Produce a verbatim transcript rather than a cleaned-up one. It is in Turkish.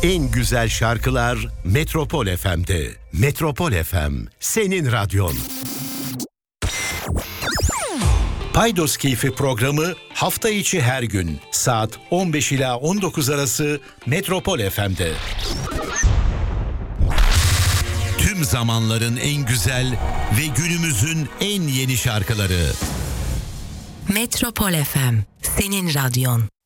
En güzel şarkılar Metropol F M'de. Metropol F M, senin radyon. Paydos Keyfi programı hafta içi her gün saat on beş ila on dokuz arası Metropol F M'de. Tüm zamanların en güzel ve günümüzün en yeni şarkıları. Metropol F M, senin radyon.